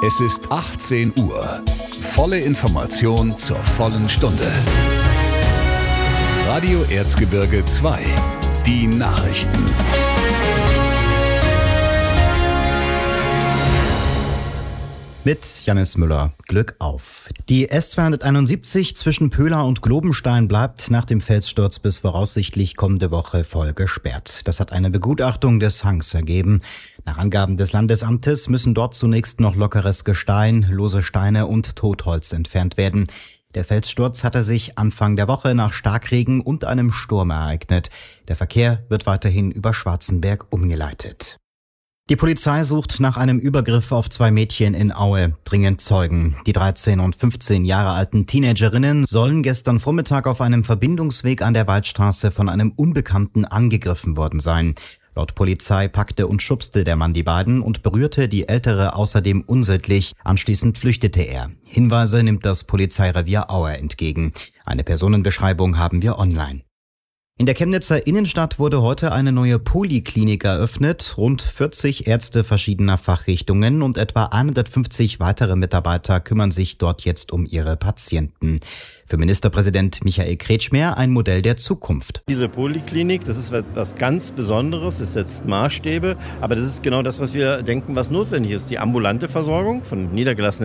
Es ist 18 Uhr. Volle Information zur vollen Stunde. Radio Erzgebirge 2. Die Nachrichten. Mit Jannis Müller. Glück auf. Die S271 zwischen Pöhler und Globenstein bleibt nach dem Felssturz bis voraussichtlich kommende Woche voll gesperrt. Das hat eine Begutachtung des Hangs ergeben. Nach Angaben des Landesamtes müssen dort zunächst noch lockeres Gestein, lose Steine und Totholz entfernt werden. Der Felssturz hatte sich Anfang der Woche nach Starkregen und einem Sturm ereignet. Der Verkehr wird weiterhin über Schwarzenberg umgeleitet. Die Polizei sucht nach einem Übergriff auf 2 Mädchen in Aue dringend Zeugen. Die 13 und 15 Jahre alten Teenagerinnen sollen gestern Vormittag auf einem Verbindungsweg an der Waldstraße von einem Unbekannten angegriffen worden sein. Laut Polizei packte und schubste der Mann die beiden und berührte die Ältere außerdem unsittlich. Anschließend flüchtete er. Hinweise nimmt das Polizeirevier Aue entgegen. Eine Personenbeschreibung haben wir online. In der Chemnitzer Innenstadt wurde heute eine neue Poliklinik eröffnet. Rund 40 Ärzte verschiedener Fachrichtungen und etwa 150 weitere Mitarbeiter kümmern sich dort jetzt um ihre Patienten. Für Ministerpräsident Michael Kretschmer ein Modell der Zukunft. Diese Poliklinik, das ist was ganz Besonderes, es setzt Maßstäbe, aber das ist genau das, was wir denken, was notwendig ist. Die ambulante Versorgung von niedergelassenen